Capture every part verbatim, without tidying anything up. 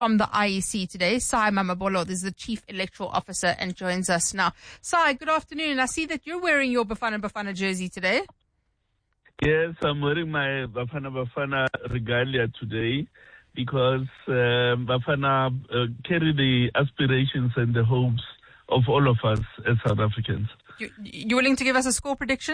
from the I E C today. Sai Mamabolo is the Chief Electoral Officer and joins us now. Sai, good afternoon. I see that you're wearing your Bafana Bafana jersey today. Yes, I'm wearing my Bafana Bafana regalia today because uh, Bafana uh, carry the aspirations and the hopes of all of us as South Africans. You, you willing to give us a score prediction?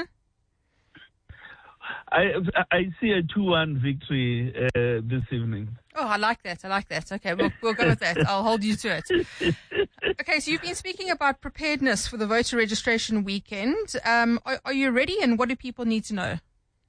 I I see a two one victory uh, this evening. Oh, I like that. I like that. Okay, we'll, we'll go with that. I'll hold you to it. Okay, so you've been speaking about preparedness for the voter registration weekend. Um, are, are you ready, and what do people need to know?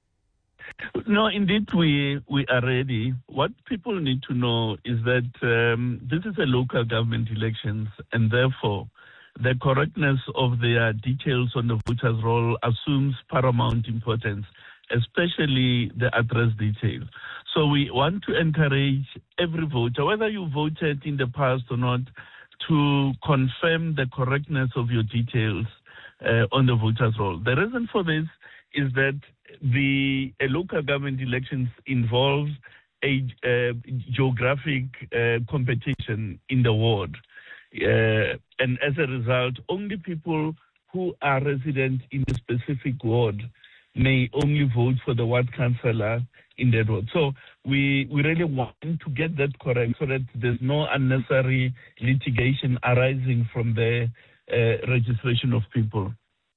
No, indeed, we we are ready. What people need to know is that um, this is a local government elections, and therefore the correctness of their details on the voters' roll assumes paramount importance, especially the address detail. So we want to encourage every voter, whether you voted in the past or not, to confirm the correctness of your details uh, on the voters' roll. The reason for this is that the uh, local government elections involves a uh, geographic uh, competition in the ward. Uh, and as a result, only people who are resident in a specific ward may only vote for the ward councillor in that ward. So we, we really want to get that correct so that there's no unnecessary litigation arising from the uh, registration of people.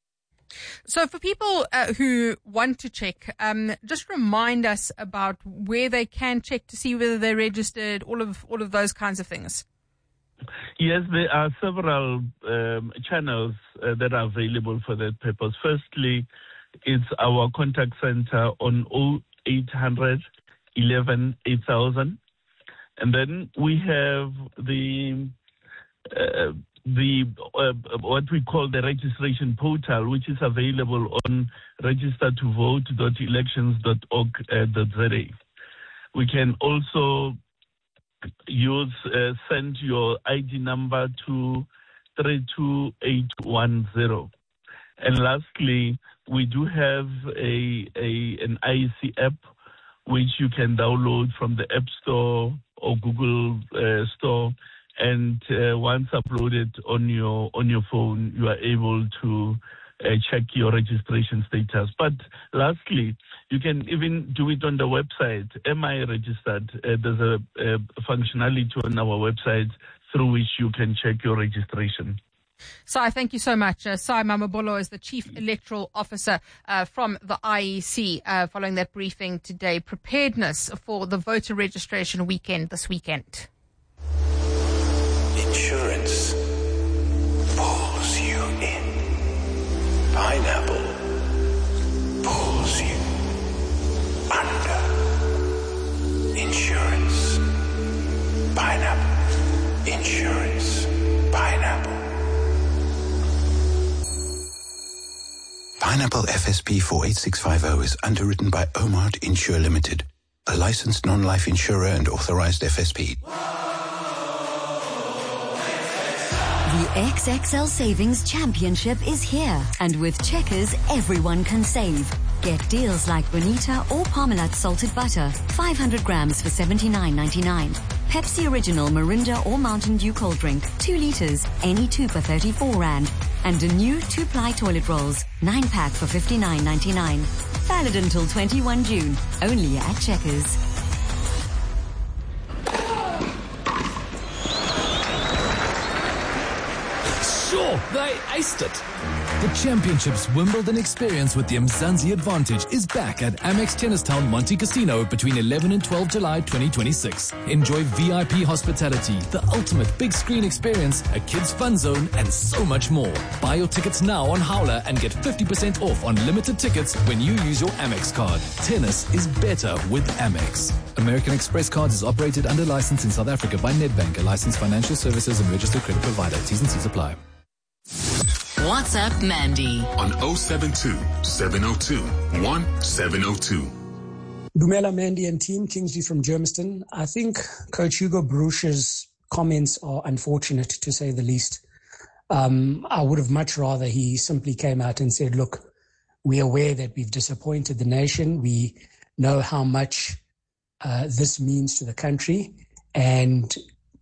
So for people uh, who want to check, um, just remind us about where they can check to see whether they're registered, all of all of those kinds of things. Yes, there are several um, channels uh, that are available for that purpose. Firstly, it's our contact center on oh eight hundred, eleven, eight thousand. And then we have the uh, the uh, what we call the registration portal, which is available on register to vote dot elections dot org dot z a. We can also use uh, send your I D number to three two eight one zero. And lastly, we do have a, a an I E C app which you can download from the App Store or Google uh, Store. And uh, once uploaded on your on your phone, you are able to uh, check your registration status. But lastly, you can even do it on the website. Am I registered? Uh, there's a, a functionality on our website through which you can check your registration. Sai, thank you so much. Uh, Sai Mamabolo is the Chief Electoral Officer uh, from the I E C, uh, following that briefing today. Preparedness for the voter registration weekend this weekend. Insurance pulls you in. Pineapple pulls you under. Insurance. Pineapple. Insurance. Pineapple. Pineapple F S P four eight six five zero is underwritten by Omart Insure Limited, a licensed non-life insurer and authorized F S P. The X X L Savings Championship is here, and with Checkers, everyone can save. Get deals like Bonita or Parmalat salted butter, five hundred grams for seventy-nine ninety-nine. Pepsi Original Mirinda or Mountain Dew cold drink, two liters, any two for thirty-four rand. And a new two-ply toilet rolls, nine pack for fifty-nine ninety-nine. Valid until twenty-first June, only at Checkers. Sure, they aced it. The Championship's Wimbledon experience with the Mzansi Advantage is back at Amex Tennistown Monte Casino between eleven and twelve July twenty twenty-six. Enjoy V I P hospitality, the ultimate big screen experience, a kids fun zone, and so much more. Buy your tickets now on Howler and get fifty percent off on limited tickets when you use your Amex card. Tennis is better with Amex. American Express Cards is operated under license in South Africa by Nedbank, a licensed financial services and registered credit provider. T's and C's apply. WhatsApp Mandy on oh seven two, seven oh two, one seven oh two. Dumela Mandy and team, Kingsley from Germiston. I think Coach Hugo Broos's comments are unfortunate, to say the least. Um, I would have much rather he simply came out and said, look, we're aware that we've disappointed the nation. We know how much uh, this means to the country. And